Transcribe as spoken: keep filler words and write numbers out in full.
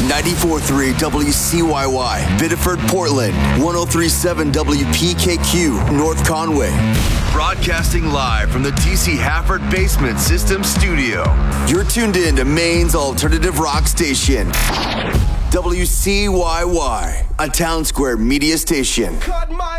ninety-four point three W C Y Y, Biddeford, Portland, one oh three point seven W P K Q, North Conway. Broadcasting live from the D C Hafford Basement System Studio. You're tuned in to Maine's alternative rock station, W C Y Y, a Town Square media station.